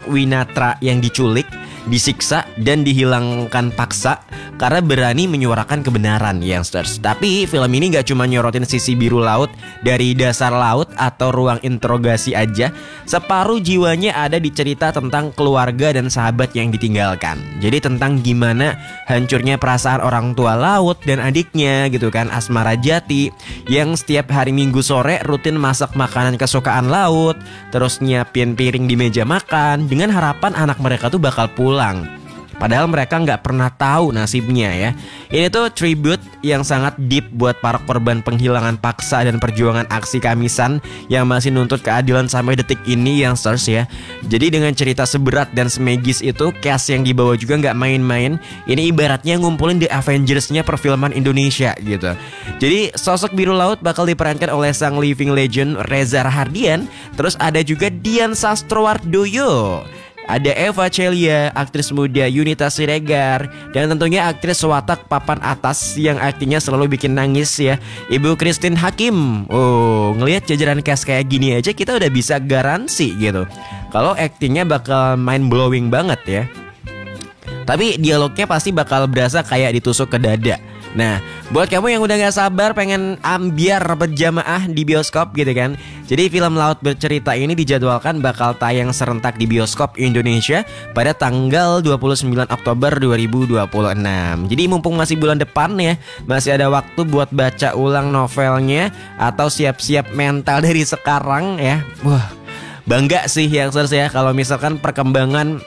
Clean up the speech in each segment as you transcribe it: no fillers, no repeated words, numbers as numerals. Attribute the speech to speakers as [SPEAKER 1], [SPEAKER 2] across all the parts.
[SPEAKER 1] Winatra yang diculik, disiksa, dan dihilangkan paksa karena berani menyuarakan kebenaran, youngsters. Tapi film ini gak cuma nyorotin sisi biru laut dari dasar laut atau ruang interogasi aja. Separuh jiwanya ada di cerita tentang keluarga dan sahabat yang ditinggalkan. Jadi tentang gimana hancurnya perasaan orang tua laut dan adiknya gitu kan, Asmara Jati, yang setiap hari Minggu sore rutin masak makanan kesukaan laut, terus nyiapin piring di meja makan dengan harapan anak mereka tuh bakal pulang. Padahal mereka nggak pernah tahu nasibnya ya. Ini tuh tribute yang sangat deep buat para korban penghilangan paksa dan perjuangan aksi Kamisan yang masih nuntut keadilan sampai detik ini, youngsters ya. Jadi dengan cerita seberat dan semegis itu, cast yang dibawa juga nggak main-main. Ini ibaratnya ngumpulin The Avengers-nya perfilman Indonesia gitu. Jadi sosok biru laut bakal diperankan oleh sang living legend Reza Rahardian. Terus ada juga Dian Sastrowardoyo, ada Eva Celia, aktris muda Yunita Siregar, dan tentunya aktris watak papan atas yang aktingnya selalu bikin nangis ya, Ibu Christine Hakim. Oh, ngelihat jajaran cast kayak gini aja kita udah bisa garansi gitu kalau aktingnya bakal mind blowing banget ya. Tapi dialognya pasti bakal berasa kayak ditusuk ke dada. Nah, buat kamu yang udah gak sabar pengen ambiar berjamaah di bioskop gitu kan, jadi film Laut Bercerita ini dijadwalkan bakal tayang serentak di bioskop Indonesia pada tanggal 29 Oktober 2026. Jadi mumpung masih bulan depan ya, masih ada waktu buat baca ulang novelnya atau siap-siap mental dari sekarang ya. Wah, bangga sih yang ya kalau misalkan perkembangan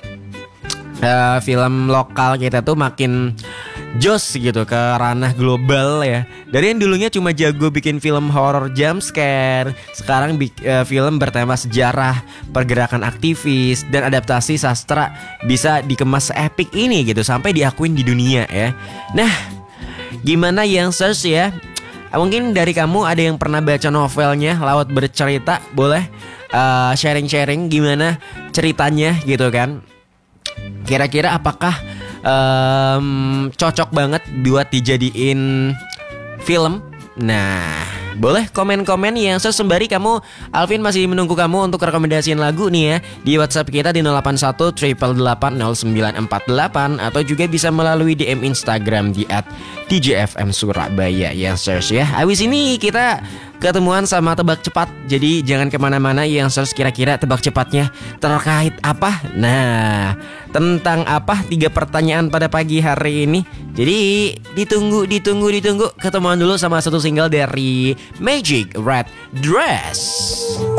[SPEAKER 1] film lokal kita tuh makin jos gitu ke ranah global ya. Dari yang dulunya cuma jago bikin film horror jump scare, sekarang film bertema sejarah, pergerakan aktivis, dan adaptasi sastra bisa dikemas epic ini gitu sampai diakuin di dunia ya. Nah, gimana youngsters ya? Mungkin dari kamu ada yang pernah baca novelnya Laut Bercerita, boleh sharing-sharing gimana ceritanya gitu kan. Kira-kira apakah cocok banget buat dijadiin film? Nah, boleh komen-komen yang sembari kamu, Alvin masih menunggu kamu untuk rekomendasiin lagu nih ya di WhatsApp kita di 081 888 0948 atau juga bisa melalui DM Instagram di @djfmsurabaya ya ya. Abis ini kita ketemuan sama tebak cepat. Jadi jangan kemana-mana yang kira-kira tebak cepatnya terkait apa? Nah, tentang apa 3 pertanyaan pada pagi hari ini. Jadi ditunggu. Ketemuan dulu sama satu single dari Magic Red Dress.